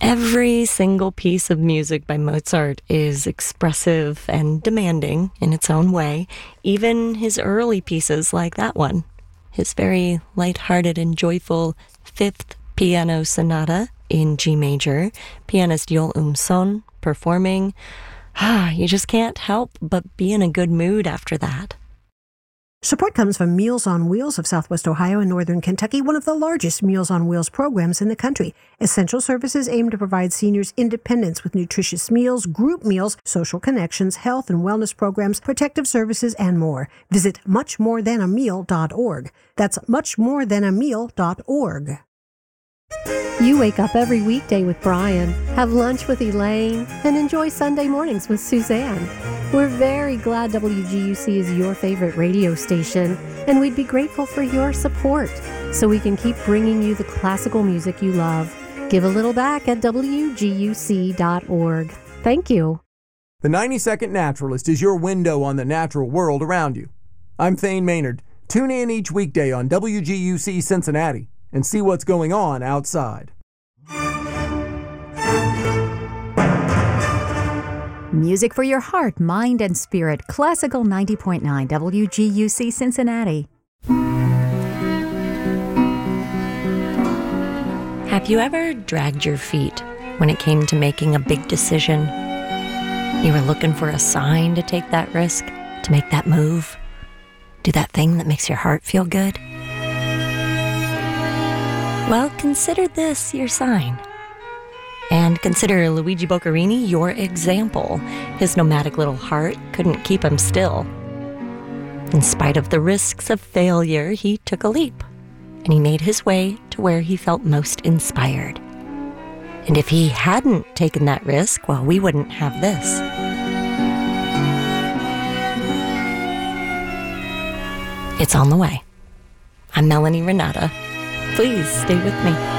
Every single piece of music by Mozart is expressive and demanding in its own way, even his early pieces like that one. His very lighthearted and joyful Fifth Piano Sonata in G major, pianist Yoel Son performing. You just can't help but be in a good mood after that. Support comes from Meals on Wheels of Southwest Ohio and Northern Kentucky, one of the largest Meals on Wheels programs in the country. Essential services aim to provide seniors independence with nutritious meals, group meals, social connections, health and wellness programs, protective services, and more. Visit muchmorethanAmeal.org. That's muchmorethanAmeal.org. You wake up every weekday with Brian, have lunch with Elaine, and enjoy Sunday mornings with Suzanne. We're very glad WGUC is your favorite radio station, and we'd be grateful for your support so we can keep bringing you the classical music you love. Give a little back at WGUC.org. Thank you. The 90-Second Naturalist is your window on the natural world around you. I'm Thane Maynard. Tune in each weekday on WGUC Cincinnati and see what's going on outside. Music for your heart, mind, and spirit. Classical 90.9 WGUC Cincinnati. Have you ever dragged your feet when it came to making a big decision? You were looking for a sign to take that risk, to make that move, do that thing that makes your heart feel good? Well, consider this your sign. And consider Luigi Boccherini your example. His nomadic little heart couldn't keep him still. In spite of the risks of failure, he took a leap, and he made his way to where he felt most inspired. And if he hadn't taken that risk, well, we wouldn't have this. It's on the way. I'm Melanie Renata. Please stay with me.